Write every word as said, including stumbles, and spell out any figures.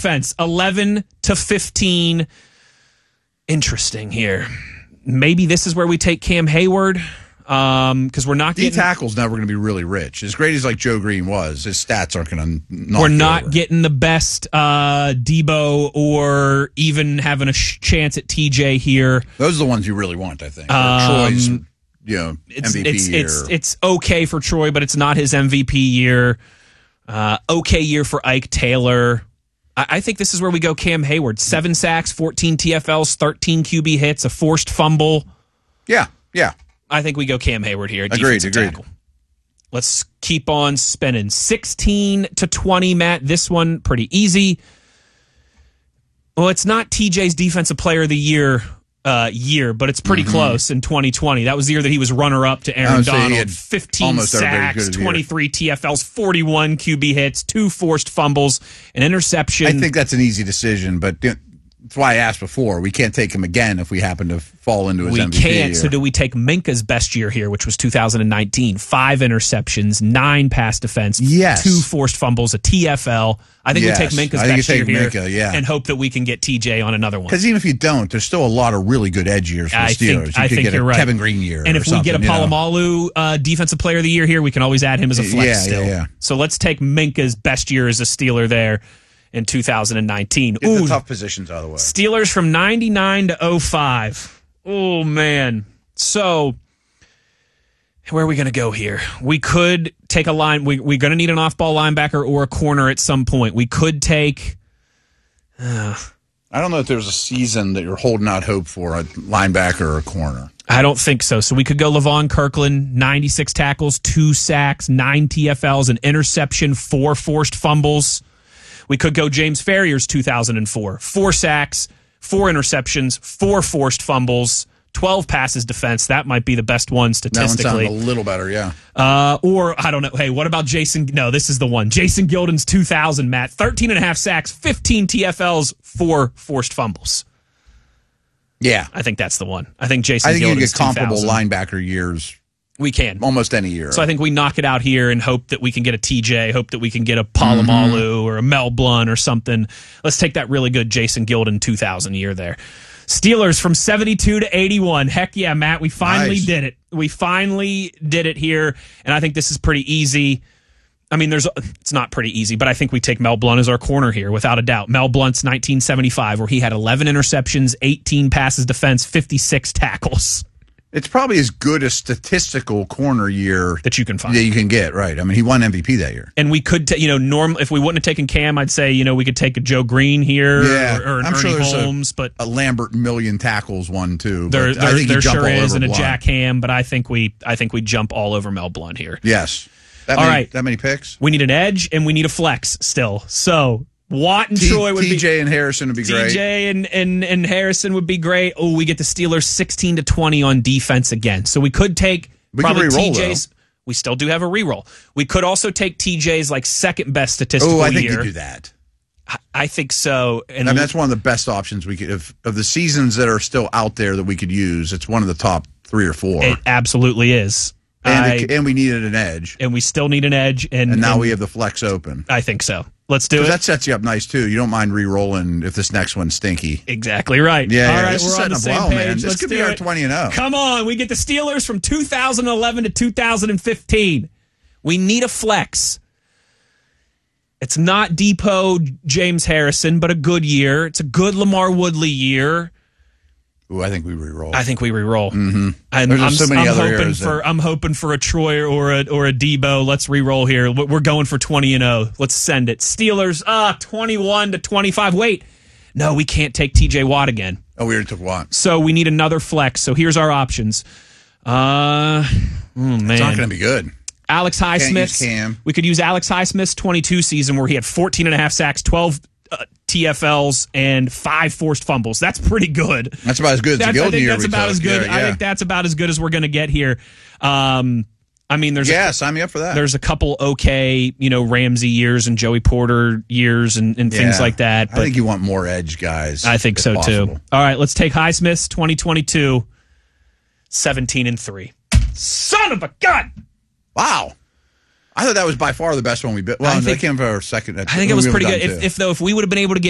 defense, eleven to fifteen. Interesting here. Maybe this is where we take Cam Hayward. Um, because we're not getting D tackle's never going to be really rich. As great as like Joe Green was, his stats aren't going to knock We're you not over. getting the best uh, Debo or even having a sh- chance at T J here. Those are the ones you really want, I think. Um, Troy's, you know, It's, M V P it's, year. it's, it's okay for Troy, but it's not his M V P year. Uh, okay year for Ike Taylor. I, I think this is where we go Cam Hayward. Seven sacks, fourteen T F Ls, thirteen Q B hits, a forced fumble. yeah, yeah. I think we go Cam Hayward here. Agreed, defensive agreed. tackle. Let's keep on spinning. sixteen to twenty, Matt. This one pretty easy. Well, it's not T J's Defensive Player of the Year uh, year, but it's pretty mm-hmm. close in twenty twenty. That was the year that he was runner-up to Aaron Donald. fifteen sacks, twenty-three T F Ls, forty-one Q B hits, two forced fumbles, an interception. I think that's an easy decision, but that's why I asked before. We can't take him again if we happen to fall into his we M V P can't. year. So do we take Minka's best year here, which was two thousand nineteen? Five interceptions, nine pass defense, yes. two forced fumbles, a T F L. I think yes. we take Minka's I think best you year take here Minka, yeah. and hope that we can get T J on another one. Because even if you don't, there's still a lot of really good edge years for the I Steelers. think, you I could think get you're a right. Kevin Green year, and if we get a you know? Palomalu uh, Defensive Player of the Year here, we can always add him as a flex yeah, still. Yeah, yeah. So let's take Minka's best year as a Steeler there in two thousand nineteen. Get Ooh, the tough positions out of the way. Steelers from ninety-nine to oh five. Oh, man. So where are we going to go here? We could take a line. We, we're going to need an off-ball linebacker or a corner at some point. We could take... Uh, I don't know if there's a season that you're holding out hope for, a linebacker or a corner. I don't think so. So we could go Levon Kirkland, ninety-six tackles, two sacks, nine T F Ls, an interception, four forced fumbles. We could go James Farrier's two thousand four, four sacks, four interceptions, four forced fumbles, twelve passes defense. That might be the best one statistically. That one sounds a little better, yeah. Uh, or, I don't know. Hey, what about Jason? No, this is the one. Jason Gilden's two thousand, Matt. thirteen and a half sacks, fifteen T F Ls, four forced fumbles. Yeah. I think that's the one. I think Jason I think Gilden's you get comparable two thousand. linebacker years. We can. Almost any year. So I think we knock it out here and hope that we can get a T J, hope that we can get a Palomalu mm-hmm. or a Mel Blount or something. Let's take that really good Jason Gilden two thousand year there. Steelers from seventy-two to eighty-one. Heck yeah, Matt, we finally nice. did it. We finally did it here, and I think this is pretty easy. I mean, there's it's not pretty easy, but I think we take Mel Blount as our corner here, without a doubt. Mel Blount's nineteen seventy-five, where he had eleven interceptions, eighteen passes defense, fifty-six tackles. It's probably as good a statistical corner year that you can find. that you can get, right? I mean, he won M V P that year. And we could, t- you know, norm if we wouldn't have taken Cam, I'd say, you know, we could take a Joe Green here, yeah, or, or an I'm Ernie sure there's Holmes, a, but a Lambert million tackles one too. There, but there, I think there you jump sure all is, over and a Blount. Jack Ham, but I think we, I think we jump all over Mel Blount here. Yes. That all many, right, that many picks. We need an edge and we need a flex still. So Watt and T- Troy would T J be T J and Harrison would be great. T J and, and and Harrison would be great. Oh, we get the Steelers sixteen to twenty on defense again. So we could take we probably T J's. Though. We still do have a reroll. We could also take T J's like second best statistical year. Oh, I think year. you do that. I, I think so. And I mean, that's one of the best options we could of of the seasons that are still out there that we could use. It's one of the top three or four. It absolutely is. And, I, it, and we needed an edge. And we still need an edge. And, and now and we have the flex open. I think so. Let's do it. That sets you up nice, too. You don't mind re-rolling if this next one's stinky. Exactly right. Yeah, All yeah, right, this we're is on the setting same up well, page. man. This Let's could be do our it. twenty and oh. Come on. We get the Steelers from two thousand eleven to two thousand fifteen. We need a flex. It's not Depot James Harrison, but a good year. It's a good Lamar Woodley year. Ooh, I think we re-roll. I think we re-roll. Mm-hmm. I'm, There's I'm, so many I'm other hoping eras for that... I'm hoping for a Troy or a or a Debo. Let's re-roll here. We're going for twenty and oh. Let's send it. Steelers, ah, twenty-one to twenty-five. Wait, no, we can't take T J Watt again. Oh, we already took Watt. So we need another flex. So here's our options. Uh, oh man, it's not going to be good. Alex Highsmith. We could use Alex Highsmith's twenty-two season where he had fourteen and a half sacks, twelve uh, T F Ls, and five forced fumbles. That's pretty good. That's about as good as that's, the Gilden I think year that's we about took. as good. Yeah, I yeah. think that's about as good as we're going to get here. Um, I mean, there's yeah, a, sign me up for that. There's a couple okay, you know, Ramsey years and Joey Porter years and, and yeah. things like that. But I think you want more edge guys. I think so possible. too. All right, let's take Highsmith's twenty twenty-two, seventeen and three. Son of a gun! Wow. I thought that was by far the best one we built. Well, I I think, that came for our second. I think it was pretty good. If, if though, if we would have been able to get